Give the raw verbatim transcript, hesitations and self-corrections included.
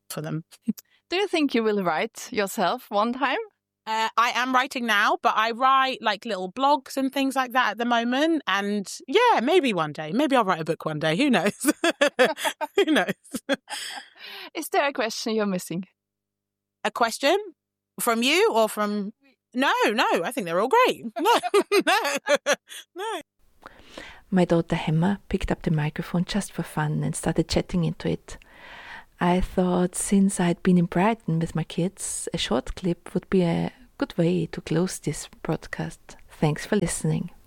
for them. Do you think you will write yourself one time? Uh, I am writing now, but I write like little blogs and things like that at the moment. And yeah, maybe one day. Maybe I'll write a book one day. Who knows? Who knows? Is there a question you're missing? A question? From you or from... No, no, I think they're all great. No, no, no. My daughter Hemma picked up the microphone just for fun and started chatting into it. I thought since I'd been in Brighton with my kids, a short clip would be a good way to close this broadcast. Thanks for listening.